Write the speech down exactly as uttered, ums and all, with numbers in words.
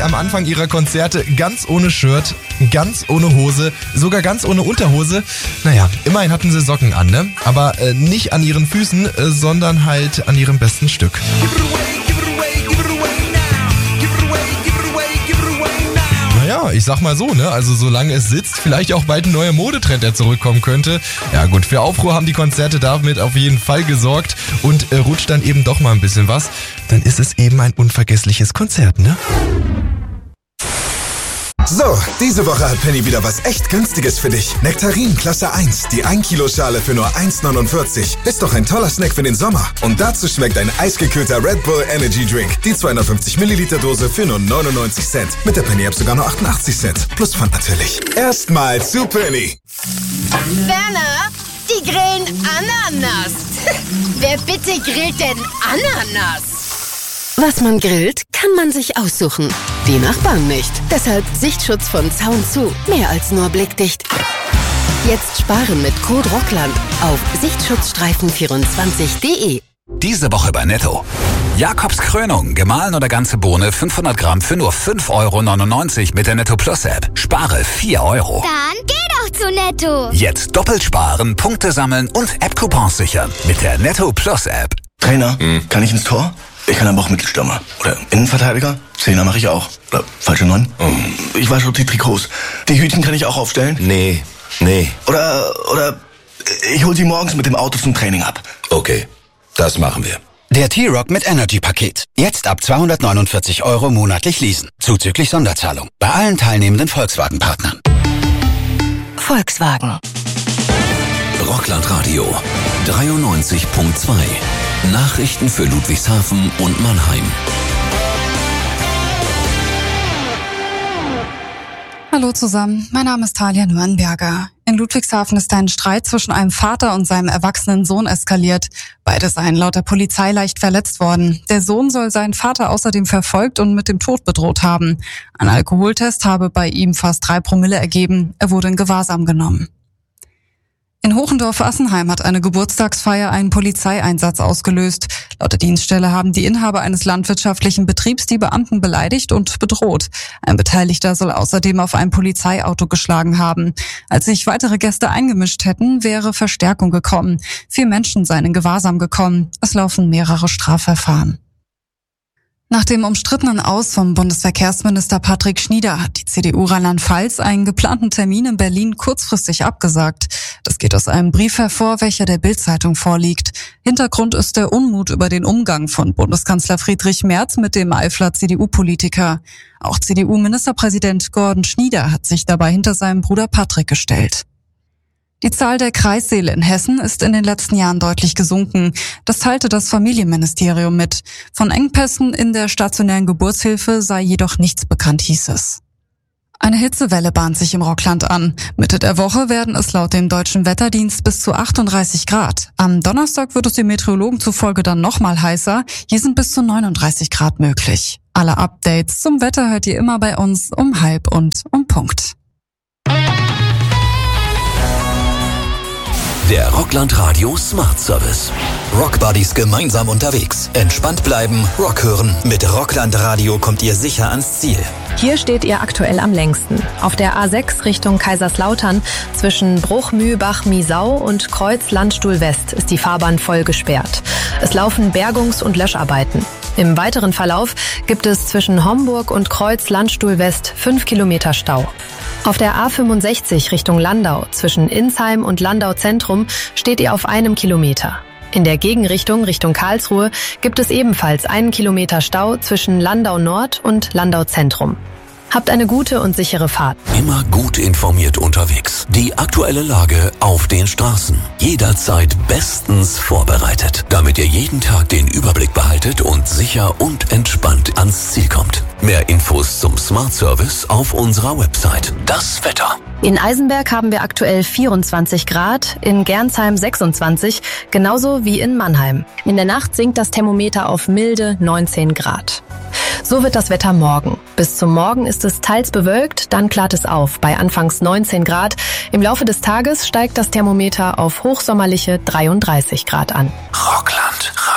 gleich am Anfang ihrer Konzerte ganz ohne Shirt, ganz ohne Hose, sogar ganz ohne Unterhose. Naja, immerhin hatten sie Socken an, ne? Aber äh, nicht an ihren Füßen, äh, sondern halt an ihrem besten Stück. Ja, ich sag mal so, ne? Also solange es sitzt, vielleicht auch bald ein neuer Modetrend, der zurückkommen könnte. Ja gut, für Aufruhr haben die Konzerte damit auf jeden Fall gesorgt und äh, rutscht dann eben doch mal ein bisschen was, dann ist es eben ein unvergessliches Konzert, ne? So, diese Woche hat Penny wieder was echt Günstiges für dich. Nektarin Klasse eins, die ein Kilo Schale für nur eins neunundvierzig. Ist doch ein toller Snack für den Sommer. Und dazu schmeckt ein eisgekühlter Red Bull Energy Drink. Die zweihundertfünfzig Milliliter Dose für nur neunundneunzig Cent. Mit der Penny App sogar nur achtundachtzig Cent. Plus Pfand natürlich. Erstmal zu Penny. Werner, die grillen Ananas. Wer bitte grillt denn Ananas? Was man grillt, kann man sich aussuchen. Die Nachbarn nicht. Deshalb Sichtschutz von Zaun zu. Mehr als nur blickdicht. Jetzt sparen mit Code Rockland auf sichtschutzstreifen vierundzwanzig punkt de. Diese Woche bei Netto. Jakobs Krönung, gemahlen oder ganze Bohne, fünfhundert Gramm für nur fünf Euro neunundneunzig mit der Netto Plus App. Spare vier Euro. Dann geh doch zu Netto. Jetzt doppelt sparen, Punkte sammeln und App-Coupons sichern mit der Netto Plus App. Trainer, hm. kann ich ins Tor? Ich kann aber auch Mittelstürmer. Oder Innenverteidiger. Zehner mache ich auch. Oder falsche Neun. Hm. Ich weiß schon die Trikots. Die Hütchen kann ich auch aufstellen. Nee, nee. Oder, oder ich hol sie morgens mit dem Auto zum Training ab. Okay, das machen wir. Der T-Rock mit Energy-Paket. Jetzt ab zweihundertneunundvierzig Euro monatlich leasen. Zuzüglich Sonderzahlung. Bei allen teilnehmenden Volkswagen-Partnern. Volkswagen. Rockland Radio dreiundneunzig Punkt zwei. Nachrichten für Ludwigshafen und Mannheim. Hallo zusammen, mein Name ist Talia Nürnberger. In Ludwigshafen ist ein Streit zwischen einem Vater und seinem erwachsenen Sohn eskaliert. Beide seien laut der Polizei leicht verletzt worden. Der Sohn soll seinen Vater außerdem verfolgt und mit dem Tod bedroht haben. Ein Alkoholtest habe bei ihm fast drei Promille ergeben. Er wurde in Gewahrsam genommen. In Hochendorf-Assenheim hat eine Geburtstagsfeier einen Polizeieinsatz ausgelöst. Laut der Dienststelle haben die Inhaber eines landwirtschaftlichen Betriebs die Beamten beleidigt und bedroht. Ein Beteiligter soll außerdem auf ein Polizeiauto geschlagen haben. Als sich weitere Gäste eingemischt hätten, wäre Verstärkung gekommen. Vier Menschen seien in Gewahrsam gekommen. Es laufen mehrere Strafverfahren. Nach dem umstrittenen Aus vom Bundesverkehrsminister Patrick Schnieder hat die C D U Rheinland-Pfalz einen geplanten Termin in Berlin kurzfristig abgesagt. Das geht aus einem Brief hervor, welcher der Bild-Zeitung vorliegt. Hintergrund ist der Unmut über den Umgang von Bundeskanzler Friedrich Merz mit dem Eifler C D U-Politiker. Auch C D U-Ministerpräsident Gordon Schnieder hat sich dabei hinter seinem Bruder Patrick gestellt. Die Zahl der Kreissäle in Hessen ist in den letzten Jahren deutlich gesunken. Das teilte das Familienministerium mit. Von Engpässen in der stationären Geburtshilfe sei jedoch nichts bekannt, hieß es. Eine Hitzewelle bahnt sich im Rockland an. Mitte der Woche werden es laut dem Deutschen Wetterdienst bis zu achtunddreißig Grad. Am Donnerstag wird es den Meteorologen zufolge dann nochmal heißer. Hier sind bis zu neununddreißig Grad möglich. Alle Updates zum Wetter hört ihr immer bei uns um halb und um Punkt. Der Rockland Radio Smart Service. Rockbuddies gemeinsam unterwegs. Entspannt bleiben, Rock hören. Mit Rockland Radio kommt ihr sicher ans Ziel. Hier steht ihr aktuell am längsten. Auf der A sechs Richtung Kaiserslautern zwischen Bruch-Mühlbach-Miesau und Kreuz-Landstuhl West ist die Fahrbahn voll gesperrt. Es laufen Bergungs- und Löscharbeiten. Im weiteren Verlauf gibt es zwischen Homburg und Kreuz-Landstuhl West fünf Kilometer Stau. Auf der A fünfundsechzig Richtung Landau zwischen Insheim und Landau Zentrum steht ihr auf einem Kilometer. In der Gegenrichtung Richtung Karlsruhe gibt es ebenfalls einen Kilometer Stau zwischen Landau Nord und Landau Zentrum. Habt eine gute und sichere Fahrt. Immer gut informiert unterwegs. Die aktuelle Lage auf den Straßen. Jederzeit bestens vorbereitet, damit ihr jeden Tag den Überblick behaltet und sicher und entspannt ans Ziel kommt. Mehr Infos zum Smart Service auf unserer Website. Das Wetter. In Eisenberg haben wir aktuell vierundzwanzig Grad, in Gernsheim sechsundzwanzig, genauso wie in Mannheim. In der Nacht sinkt das Thermometer auf milde neunzehn Grad. So wird das Wetter morgen. Bis zum Morgen ist es teils bewölkt, dann klart es auf bei anfangs neunzehn Grad. Im Laufe des Tages steigt das Thermometer auf hochsommerliche dreiunddreißig Grad an. Rockland.